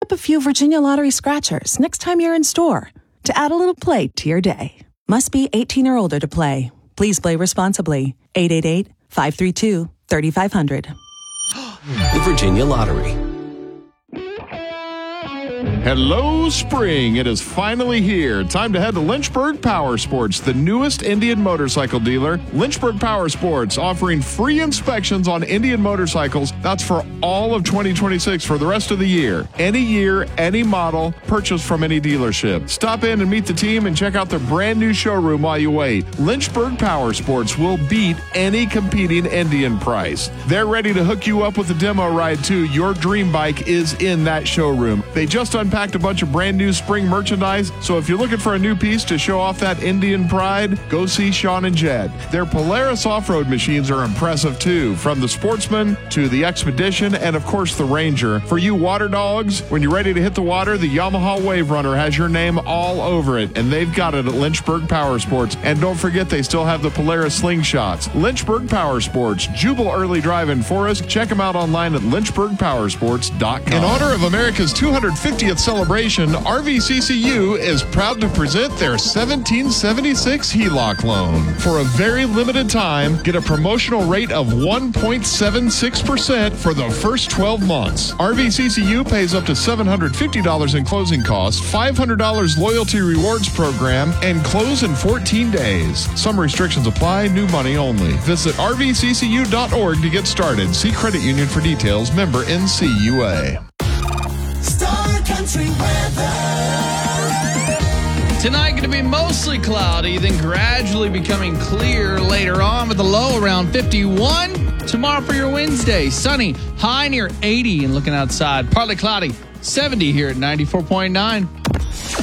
up a few Virginia Lottery scratchers next time you're in store to add a little play to your day. Must be 18 or older to play. Please play responsibly. 888-532-3500. The Virginia Lottery. Hello, spring. It is finally here. Time to head to Lynchburg Power Sports, the newest Indian motorcycle dealer. Lynchburg Power Sports offering free inspections on Indian motorcycles. That's for all of 2026 for the rest of the year. Any year, any model, purchase from any dealership. Stop in and meet the team and check out their brand new showroom while you wait. Lynchburg Power Sports will beat any competing Indian price. They're ready to hook you up with a demo ride too. Your dream bike is in that showroom. They just unpacked a bunch of brand new spring merchandise, so if you're looking for a new piece to show off that Indian pride, go see Sean and Jed. Their Polaris off-road machines are impressive too, from the Sportsman to the Expedition and of course the Ranger. For you water dogs, when you're ready to hit the water, the Yamaha Wave Runner has your name all over it, and they've got it at Lynchburg Power Sports. And don't forget, they still have the Polaris Slingshots. Lynchburg Power Sports, Jubal Early Drive in Forest. Check them out online at lynchburgpowersports.com. In honor of America's 250th celebration, RVCCU is proud to present their 1776 HELOC loan. For a very limited time, get a promotional rate of 1.76% for the first 12 months. RVCCU pays up to $750 in closing costs, $500 loyalty rewards program, and close in 14 days. Some restrictions apply, new money only. Visit rvccu.org to get started. See credit union for details. Member NCUA. Star Country weather. Tonight going to be mostly cloudy, then gradually becoming clear later on with a low around 51. Tomorrow for your Wednesday, sunny, high near 80 and looking outside. Partly cloudy, 70 here at 94.9.